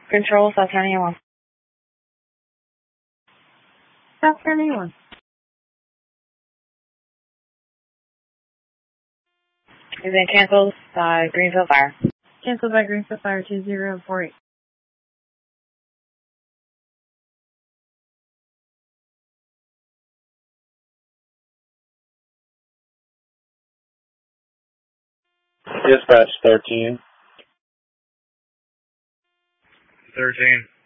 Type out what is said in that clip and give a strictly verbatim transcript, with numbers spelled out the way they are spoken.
Control, South County one. South County one. Event canceled by Greenfield Fire. Canceled by Greenfield Fire two zero four eight. Dispatch thirteen. thirteen.